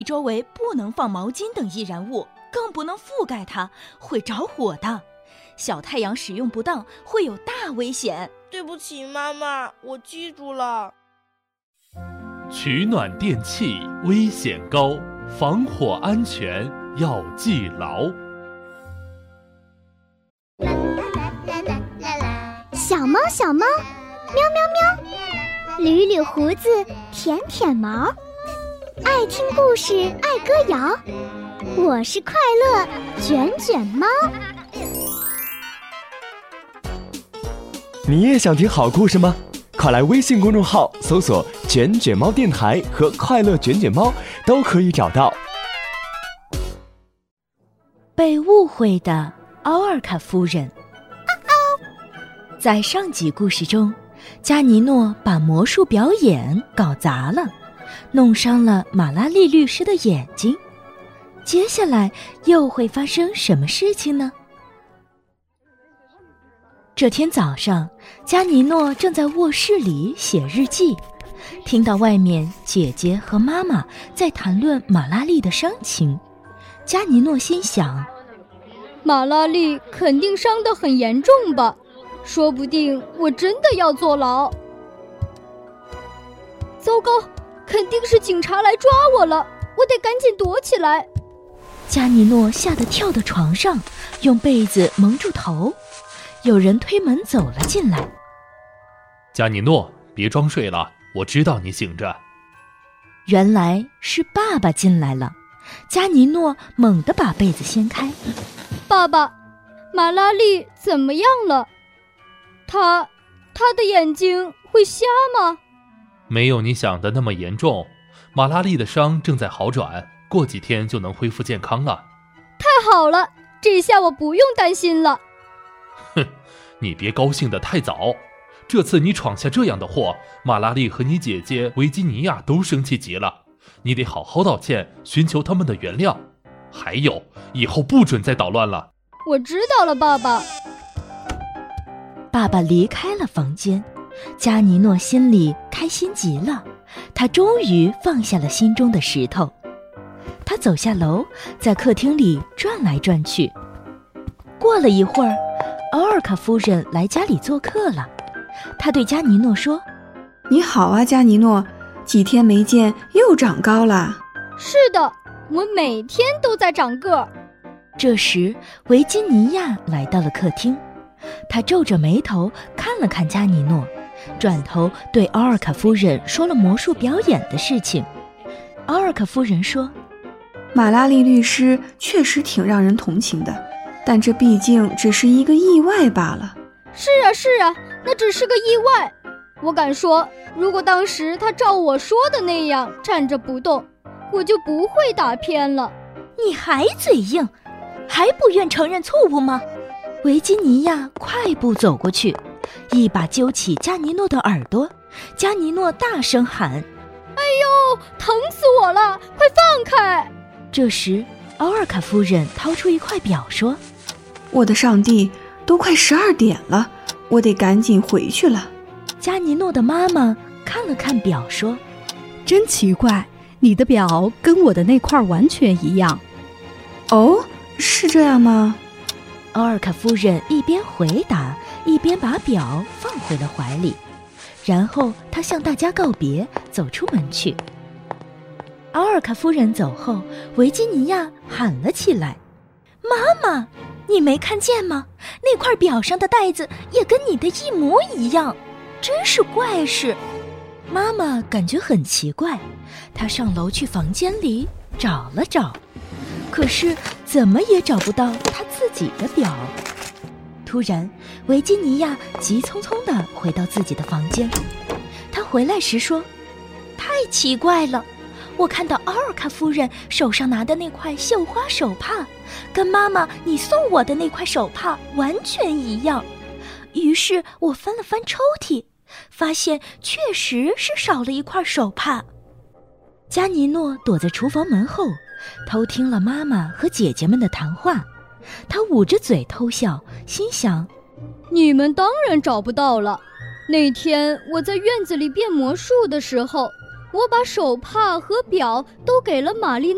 周围不能放毛巾等易燃物，更不能覆盖它，会着火的。小太阳使用不当会有大危险。 对不起，妈妈，我记住了。 取暖电器危险高，防火安全要记牢。 小猫小猫，喵喵喵，捋捋胡子，舔舔毛，爱听故事，爱歌谣。我是快乐卷卷猫。 你也想听好故事吗？快来微信公众号搜索卷卷猫电台和快乐卷卷猫，都可以找到。 被误会的奥尔卡夫人。在上集故事中，加尼诺把魔术表演搞砸了，弄伤了马拉利律师的眼睛。接下来又会发生什么事情呢？这天早上，加尼诺正在卧室里写日记，听到外面姐姐和妈妈在谈论马拉利的伤情。加尼诺心想， 马拉利肯定伤得很严重吧，说不定我真的要坐牢。糟糕，肯定是警察来抓我了，我得赶紧躲起来。 加尼诺吓得跳到床上，用被子蒙住头。有人推门走了进来。 加尼诺，别装睡了，我知道你醒着。 原来是爸爸进来了。加尼诺猛地把被子掀开。 爸爸，马拉利怎么样了？他的眼睛会瞎吗？ 没有你想的那么严重，马拉利的伤正在好转，过几天就能恢复健康了。 太好了，这下我不用担心了。 哼，你别高兴得太早。这次你闯下这样的祸，马拉利和你姐姐维吉尼亚都生气极了。你得好好道歉，寻求他们的原谅。还有，以后不准再捣乱了。 我知道了，爸爸。 爸爸离开了房间，加尼诺心里开心极了，他终于放下了心中的石头。他走下楼，在客厅里转来转去。过了一会儿，奥尔卡夫人来家里做客了。她对加尼诺说： 你好啊，加尼诺，几天没见又长高了。 是的，我每天都在长个儿。 这时维吉尼亚来到了客厅，她皱着眉头看了看加尼诺，转头对奥尔卡夫人说了魔术表演的事情。奥尔卡夫人说： 马拉利律师确实挺让人同情的，但这毕竟只是一个意外罢了。 是啊，那只是个意外。我敢说，如果当时他照我说的那样站着不动，我就不会打偏了。 你还嘴硬，还不愿承认错误吗？维吉尼亚快步走过去，一把揪起加尼诺的耳朵。加尼诺大声喊： 哎呦，疼死我了，快放开！ 这时奥尔卡夫人掏出一块表说： 我的上帝，都快12点了，我得赶紧回去了。 加尼诺的妈妈看了看表说： 真奇怪，你的表跟我的那块完全一样。 哦，是这样吗？ 奥尔卡夫人一边回答，一边把表放回了怀里，然后她向大家告别，走出门去。奥尔卡夫人走后，维吉尼亚喊了起来：妈妈，你没看见吗？那块表上的带子也跟你的一模一样，真是怪事。妈妈感觉很奇怪，她上楼去房间里找了找，可是怎么也找不到她自己的表。突然，维吉尼亚急匆匆地回到自己的房间。她回来时说：太奇怪了，我看到奥尔卡夫人手上拿的那块绣花手帕，跟妈妈你送我的那块手帕完全一样。于是我翻了翻抽屉，发现确实是少了一块手帕。加尼诺躲在厨房门后，偷听了妈妈和姐姐们的谈话。他捂着嘴偷笑，心想： 你们当然找不到了。那天我在院子里变魔术的时候，我把手帕和表都给了玛丽